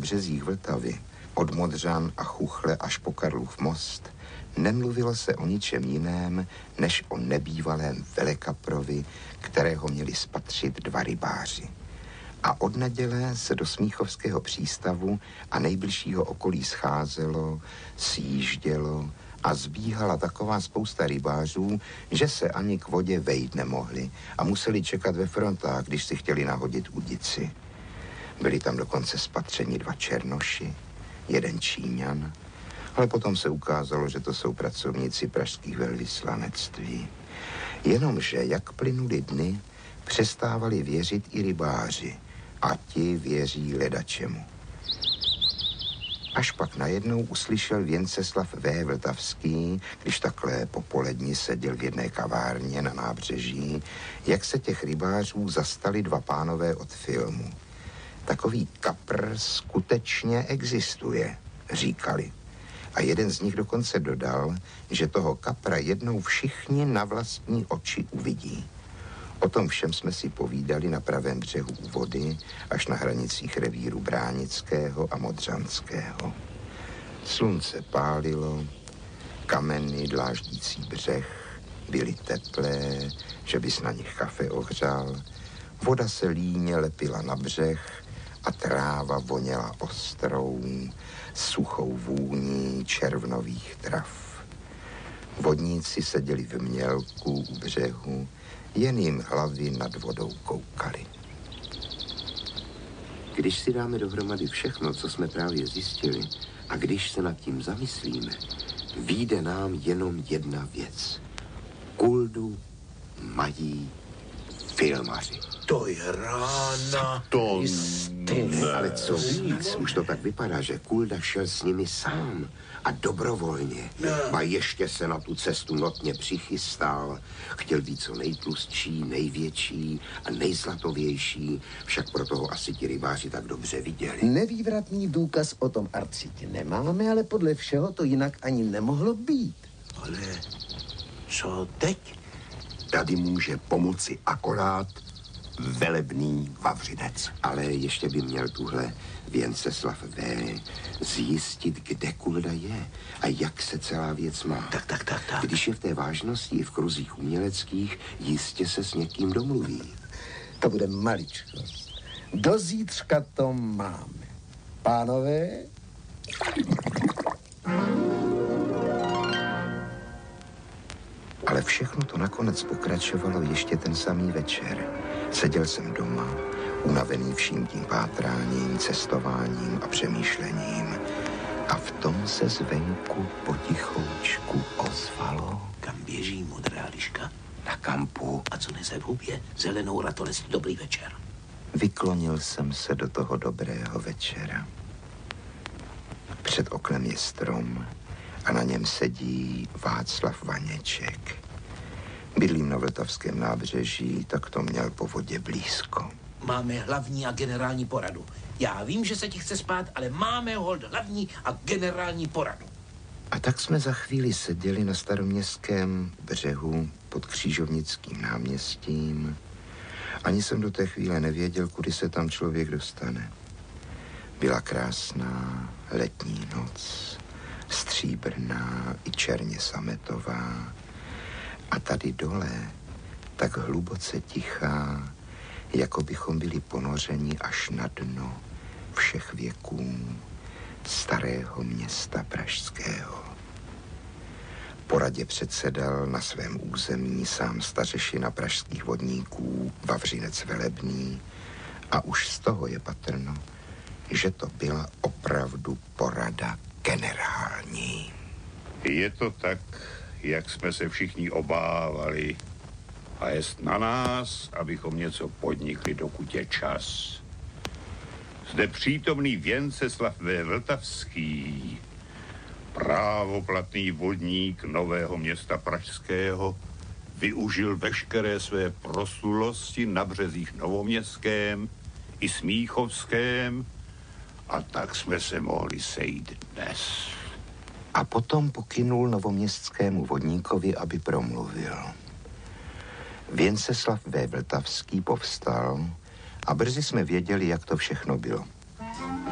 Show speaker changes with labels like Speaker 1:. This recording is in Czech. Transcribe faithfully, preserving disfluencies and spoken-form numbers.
Speaker 1: březích Vltavy, od Modřan a Chuchle až po Karlův most, nemluvilo se o ničem jiném, než o nebývalém velekaprovi, kterého měli spatřit dva rybáři. A od neděle se do Smíchovského přístavu a nejbližšího okolí scházelo, sjíždělo a zbíhala taková spousta rybářů, že se ani k vodě vejít nemohli a museli čekat ve frontách, když si chtěli nahodit udici. Byli tam dokonce spatřeni dva černoši, jeden Číňan, ale potom se ukázalo, že to jsou pracovníci pražských velvyslanectví. Jenomže, jak plynuli dny, přestávali věřit i rybáři a ti věří ledačemu. Až pak najednou uslyšel Věnceslav V. Vltavský, když takhle po poledni seděl v jedné kavárně na nábřeží, jak se těch rybářů zastali dva pánové od filmu. Takový kapr skutečně existuje, říkali. A jeden z nich dokonce dodal, že toho kapra jednou všichni na vlastní oči uvidí. O tom všem jsme si povídali na pravém břehu u vody, až na hranicích revíru Bránického a Modřanského. Slunce pálilo, kameny dláždící břeh byly teplé, že bys na nich kafe ohřál, voda se líně lepila na břeh a tráva voněla ostrou, suchou vůní červnových trav. Vodníci seděli v mělku u břehu, jen jim hlavy nad vodou koukaly. Když si dáme dohromady všechno, co jsme právě zjistili, a když se nad tím zamyslíme, vyjde nám jenom jedna věc. Kuldu mají filmaři.
Speaker 2: To je rána.
Speaker 3: To
Speaker 1: ne. Ale co víc, už to tak vypadá, že Kulda šel s nimi sám a dobrovolně. A ještě se na tu cestu notně přichystal. Chtěl být co nejtlustší, největší a nejzlatovější, však proto ho asi ti rybáři tak dobře viděli.
Speaker 4: Nevývratný důkaz o tom Arcitě nemáme, ale podle všeho to jinak ani nemohlo být.
Speaker 2: Ale co teď?
Speaker 3: Tady může pomoci akorát velebný Vavřinec.
Speaker 1: Ale ještě by měl tuhle Věnceslav V. zjistit, kde Kulda je a jak se celá věc má.
Speaker 2: Tak, tak, tak, tak.
Speaker 1: Když je v té vážnosti i v kruzích uměleckých, jistě se s někým domluví.
Speaker 4: To bude maličkost. Do zítřka to máme. Pánové?
Speaker 1: Ale všechno to nakonec pokračovalo ještě ten samý večer. Seděl jsem doma, unavený vším tím pátráním, cestováním a přemýšlením. A v tom se zvenku potichoučku ozvalo.
Speaker 2: Kam běží modrá liška?
Speaker 1: Na kampu.
Speaker 2: A co nese v hubě? Zelenou ratolest. Dobrý večer.
Speaker 1: Vyklonil jsem se do toho dobrého večera. Před oknem je strom a na něm sedí Václav Vaněček. Bydlím na Vltavském nábřeží, tak to měl po vodě blízko.
Speaker 2: Máme hlavní a generální poradu. Já vím, že se ti chce spát, ale máme hold hlavní a generální poradu.
Speaker 1: A tak jsme za chvíli seděli na Staroměstském břehu pod Křižovnickým náměstím. Ani jsem do té chvíle nevěděl, kudy se tam člověk dostane. Byla krásná letní noc, stříbrná i černě sametová. A tady dole, tak hluboce tichá, jako bychom byli ponořeni až na dno všech věků starého města pražského. Poradě předsedal na svém území sám stařešina pražských vodníků Vavřinec Velebný a už z toho je patrno, že to byla opravdu porada generální.
Speaker 5: Je to tak, jak jsme se všichni obávali, a jest na nás, abychom něco podnikli, dokud je čas. Zde přítomný Věnceslav V. Vltavský, právoplatný vodník Nového Města pražského, využil veškeré své proslulosti na březích Novoměstském i Smíchovském, a tak jsme se mohli sejít dnes.
Speaker 1: A potom pokynul novoměstskému vodníkovi, aby promluvil. Věnceslav V. Vltavský povstal a brzy jsme věděli, jak to všechno bylo.